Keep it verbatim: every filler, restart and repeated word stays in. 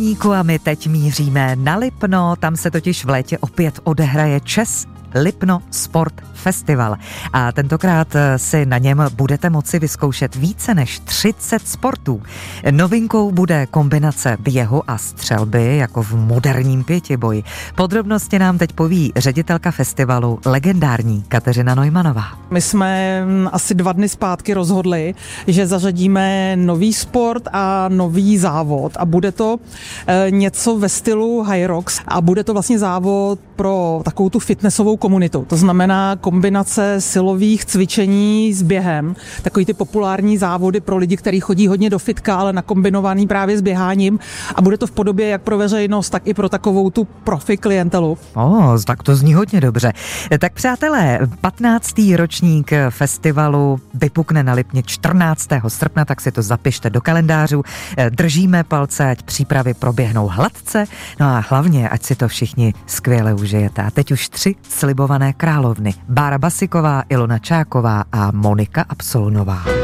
A my teď míříme na Lipno, tam se totiž v létě opět odehraje Čes Lipno Sport Festival. A tentokrát si na něm budete moci vyzkoušet více než třicet sportů. Novinkou bude kombinace běhu a střelby, jako v moderním pětiboji. Podrobnosti nám teď poví ředitelka festivalu, legendární Kateřina Neumannová. My jsme asi dva dny zpátky rozhodli, že zařadíme nový sport a nový závod a bude to něco ve stylu Hyrox a bude to vlastně závod pro takovou tu fitnessovou komunitu. To znamená kombinace silových cvičení s během. Takový ty populární závody pro lidi, kteří chodí hodně do fitka, ale nakombinovaný právě s běháním. A bude to v podobě jak pro veřejnost, tak i pro takovou tu profi klientelu. O, tak to zní hodně dobře. Tak přátelé, patnáctý ročník festivalu vypukne na Lipně čtrnáctého srpna, tak si to zapište do kalendářů. Držíme palce, ať přípravy proběhnou hladce, no a hlavně, ať si to všichni skvěle užijete. A teď už tři slibované královny. Bára Basiková, Ilona Čáková a Monika Absolunová.